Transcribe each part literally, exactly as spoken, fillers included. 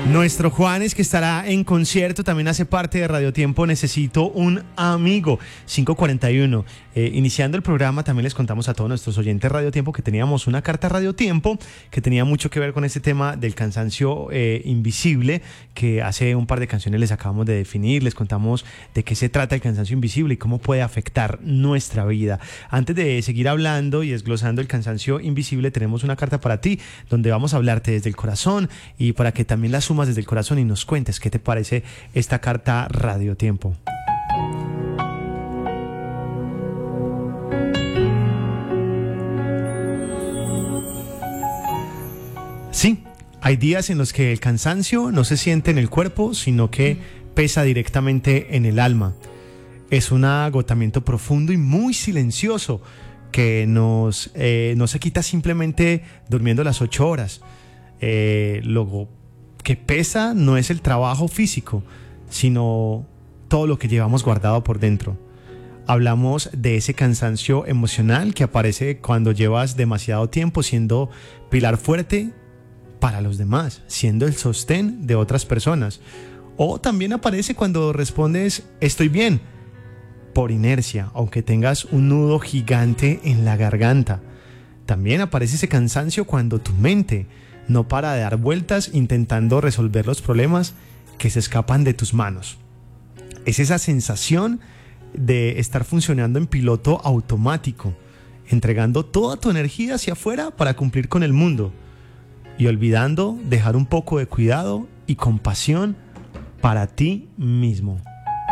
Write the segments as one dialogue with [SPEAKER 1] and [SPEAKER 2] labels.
[SPEAKER 1] Nuestro Juanes, que estará en concierto, también hace parte de Radio Tiempo Necesito un Amigo, cinco cuarenta y uno. Eh, iniciando el programa, también les contamos a todos nuestros oyentes Radio Tiempo que teníamos una carta a Radio Tiempo que tenía mucho que ver con este tema del cansancio eh, invisible, que hace un par de canciones les acabamos de definir. Les contamos de qué se trata el cansancio invisible y cómo puede afectar nuestra vida. Antes de seguir hablando y desglosando el cansancio invisible, tenemos una carta para ti, donde vamos a hablarte desde el corazón y para que también la sumas desde el corazón y nos cuentes qué te parece esta carta Radio Tiempo. Sí, hay días en los que el cansancio no se siente en el cuerpo, sino que pesa directamente en el alma. Es un agotamiento profundo y muy silencioso que nos, eh, no se quita simplemente durmiendo las ocho horas. Eh, luego, que pesa no es el trabajo físico, sino todo lo que llevamos guardado por dentro. Hablamos de ese cansancio emocional que aparece cuando llevas demasiado tiempo siendo pilar fuerte para los demás, siendo el sostén de otras personas. O también aparece cuando respondes estoy bien, por inercia, aunque tengas un nudo gigante en la garganta. También aparece ese cansancio cuando tu mente no para de dar vueltas intentando resolver los problemas que se escapan de tus manos. Es esa sensación de estar funcionando en piloto automático, entregando toda tu energía hacia afuera para cumplir con el mundo y olvidando dejar un poco de cuidado y compasión para ti mismo.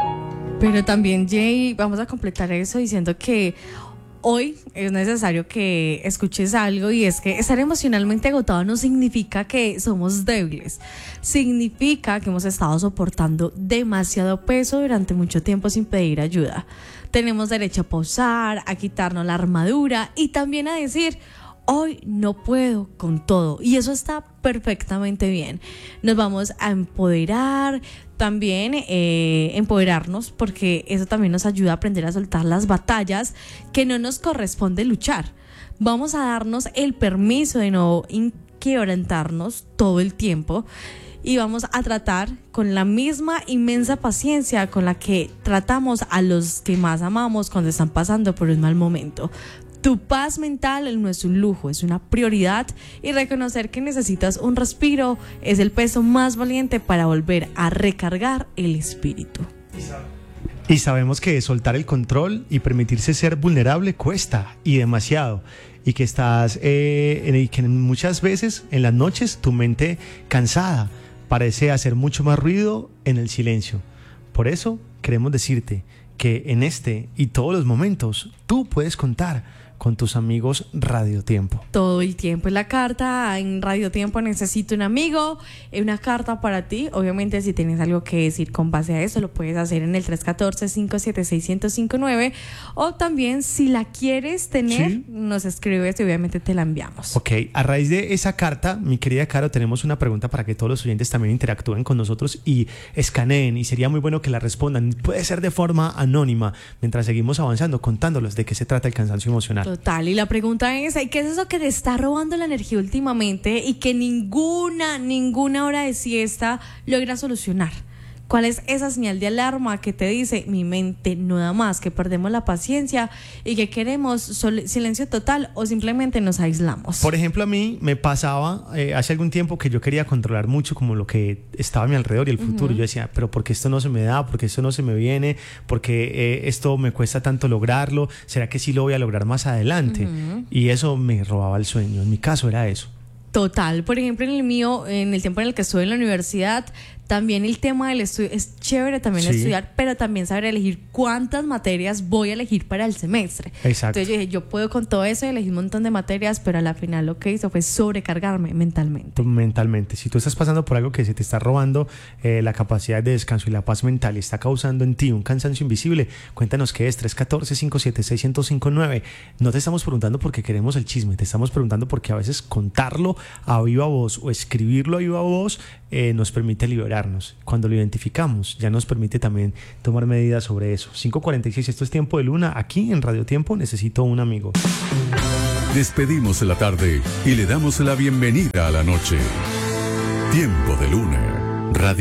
[SPEAKER 2] Pero también, Jay, vamos a completar eso diciendo que hoy es necesario que escuches algo, y es que estar emocionalmente agotado no significa que somos débiles. Significa que hemos estado soportando demasiado peso durante mucho tiempo sin pedir ayuda. Tenemos derecho a pausar, a quitarnos la armadura y también a decir hoy no puedo con todo, y eso está perfectamente bien. Nos vamos a empoderar, también eh, empoderarnos, porque eso también nos ayuda a aprender a soltar las batallas que no nos corresponde luchar. Vamos a darnos el permiso de no inquebrantarnos todo el tiempo y vamos a tratar con la misma inmensa paciencia con la que tratamos a los que más amamos cuando están pasando por un mal momento. Tu paz mental no es un lujo, es una prioridad, y reconocer que necesitas un respiro es el peso más valiente para volver a recargar el espíritu.
[SPEAKER 1] Y sabemos que soltar el control y permitirse ser vulnerable cuesta, y demasiado, y que estás eh, en, y que muchas veces en las noches tu mente cansada parece hacer mucho más ruido en el silencio. Por eso queremos decirte que en este y todos los momentos tú puedes contar con tus amigos Radio Tiempo.
[SPEAKER 2] Todo el tiempo. En la carta en Radio Tiempo Necesito un Amigo, una carta para ti. Obviamente, si tienes algo que decir con base a eso, lo puedes hacer en el tres uno cuatro, cinco siete seis, cero cero cinco nueve, o también si la quieres tener, ¿sí?, nos escribes y obviamente te la enviamos.
[SPEAKER 1] Ok, a raíz de esa carta, mi querida Caro, tenemos una pregunta para que todos los oyentes también interactúen con nosotros y escaneen, y sería muy bueno que la respondan. Puede ser de forma anónima, mientras seguimos avanzando, contándoles de qué se trata el cansancio emocional.
[SPEAKER 2] Total, y la pregunta es, ¿qué es eso que te está robando la energía últimamente y que ninguna, ninguna hora de siesta logra solucionar? ¿Cuál es esa señal de alarma que te dice mi mente no da más, que perdemos la paciencia y que queremos sol- silencio total, o simplemente nos aislamos?
[SPEAKER 1] Por ejemplo, a mí me pasaba eh, hace algún tiempo que yo quería controlar mucho como lo que estaba a mi alrededor y el futuro. Uh-huh. Yo decía, pero ¿por qué esto no se me da? ¿Por qué esto no se me viene? ¿Por qué eh, esto me cuesta tanto lograrlo? ¿Será que sí lo voy a lograr más adelante? Uh-huh. Y eso me robaba el sueño. En mi caso era eso.
[SPEAKER 2] Total. Por ejemplo, en el mío, en el tiempo en el que estuve en la universidad, también el tema del estudio es chévere también, sí, estudiar, pero también saber elegir cuántas materias voy a elegir para el semestre.
[SPEAKER 1] Exacto.
[SPEAKER 2] Entonces yo dije, yo puedo con todo eso y elegí un montón de materias, pero a la final lo que hizo fue sobrecargarme mentalmente.
[SPEAKER 1] Mentalmente. Si tú estás pasando por algo que se te está robando eh, la capacidad de descanso y la paz mental y está causando en ti un cansancio invisible, cuéntanos qué es. Tres uno cuatro, cinco siete seis, cero cero cinco nueve. No te estamos preguntando porque queremos el chisme, te estamos preguntando porque a veces contarlo a viva voz o escribirlo a viva voz eh, nos permite liberarnos. Cuando lo identificamos, ya nos permite también tomar medidas sobre eso. cinco cuarenta y seis, esto es Tiempo de Luna. Aquí en Radio Tiempo Necesito un Amigo.
[SPEAKER 3] Despedimos la tarde y le damos la bienvenida a la noche. Tiempo de Luna. Radio